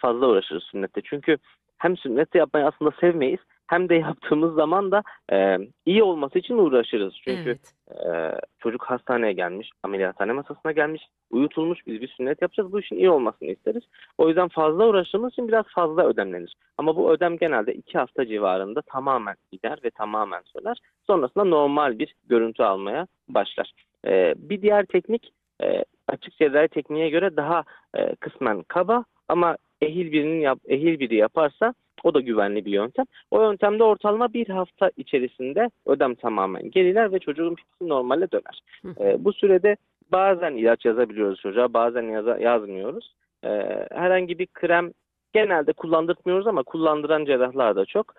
fazla uğraşırız sünnette. Çünkü hem sünnette yapmayı aslında sevmeyiz hem de yaptığımız zaman da iyi olması için uğraşırız. Çünkü Evet. çocuk hastaneye gelmiş, ameliyathane masasına gelmiş, uyutulmuş, biz bir sünnet yapacağız. Bu işin iyi olmasını isteriz. O yüzden fazla uğraştığımız için biraz fazla ödemlenir. Ama bu ödem genelde 2 hafta civarında tamamen gider ve tamamen söner. Sonrasında normal bir görüntü almaya başlar. Bir diğer teknik açık cerrahi tekniğe göre daha kısmen kaba ama ehil biri yaparsa o da güvenli bir yöntem. O yöntemde ortalama 1 hafta içerisinde ödem tamamen geriler ve çocuğun pipisi normale döner. Hı hı. Bu sürede bazen ilaç yazabiliyoruz çocuğa, bazen yazmıyoruz. Herhangi bir krem genelde kullandırmıyoruz ama kullandıran cerrahlar da çok.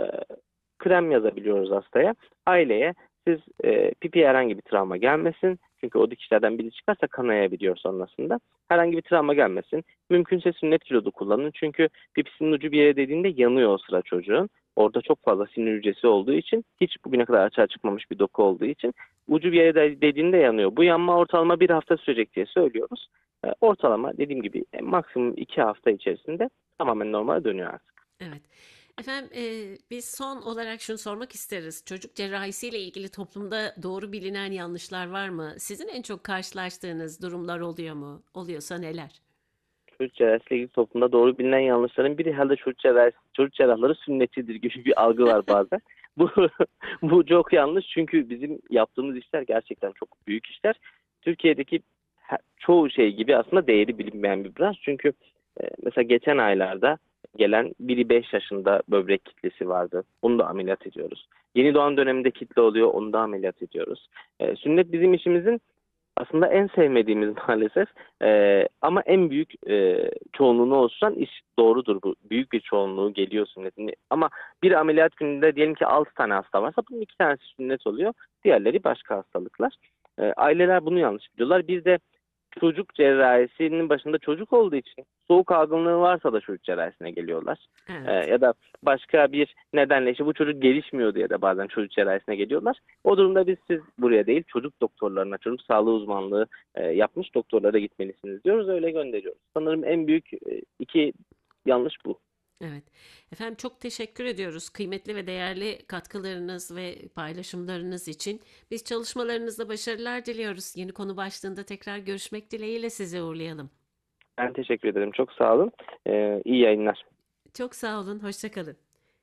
Krem yazabiliyoruz hastaya. Aileye siz pipiye herhangi bir travma gelmesin. Çünkü o dikişlerden biri çıkarsa kanayabiliyor sonrasında. Herhangi bir travma gelmesin. Mümkünse sünnet kilodu kullanın. Çünkü pipisinin ucu bir yere dediğinde yanıyor o sıra çocuğun. Orada çok fazla sinir hücresi olduğu için, hiç bugüne kadar açığa çıkmamış bir doku olduğu için ucu bir yere dediğinde yanıyor. Bu yanma ortalama 1 hafta sürecek diye söylüyoruz. Ortalama dediğim gibi maksimum 2 hafta içerisinde tamamen normale dönüyor artık. Evet. Efendim, biz son olarak şunu sormak isteriz. Çocuk cerrahisiyle ilgili toplumda doğru bilinen yanlışlar var mı? Sizin en çok karşılaştığınız durumlar oluyor mu? Oluyorsa neler? Çocuk cerrahisiyle ilgili toplumda doğru bilinen yanlışların biri herhalde çocuk cerrahları sünnetçidir gibi bir algı var bazen. Bu bu çok yanlış çünkü bizim yaptığımız işler gerçekten çok büyük işler. Türkiye'deki çoğu şey gibi aslında değeri bilinmeyen bir branş. Çünkü mesela geçen aylarda gelen biri 5 yaşında böbrek kitlesi vardı. Onu da ameliyat ediyoruz. Yeni doğan döneminde kitle oluyor, onu da ameliyat ediyoruz. Sünnet bizim işimizin aslında en sevmediğimiz maalesef. Ama en büyük çoğunluğunu oluşturan iş doğrudur bu. Büyük bir çoğunluğu geliyor sünnetin. Ama bir ameliyat gününde diyelim ki 6 tane hasta varsa bunun 2 tanesi sünnet oluyor. Diğerleri başka hastalıklar. Aileler bunu yanlış biliyorlar. Bir de çocuk cerrahisinin başında çocuk olduğu için soğuk algınlığı varsa da çocuk cerrahisine geliyorlar. Evet. Ya da başka bir nedenle işte bu çocuk gelişmiyor diye de bazen çocuk cerrahisine geliyorlar. O durumda siz buraya değil çocuk doktorlarına, çocuk sağlığı uzmanlığı yapmış doktorlara gitmelisiniz diyoruz. Öyle gönderiyoruz. Sanırım en büyük iki yanlış bu. Evet. Efendim, çok teşekkür ediyoruz kıymetli ve değerli katkılarınız ve paylaşımlarınız için. Biz çalışmalarınızda başarılar diliyoruz. Yeni konu başlığında tekrar görüşmek dileğiyle sizi uğurlayalım. Ben teşekkür ederim. Çok sağ olun. İyi yayınlar. Çok sağ olun, hoşça kalın.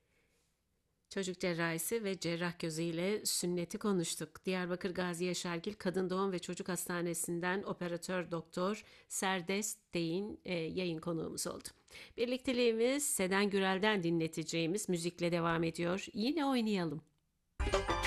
Çocuk cerrahisi ve cerrah gözüyle sünneti konuştuk. Diyarbakır Gazi Yaşargil Kadın Doğum ve Çocuk Hastanesi'nden operatör doktor Serdest Deyin yayın konuğumuz oldu. Birlikteliğimiz Seden Gürel'den dinleteceğimiz müzikle devam ediyor. Yine oynayalım.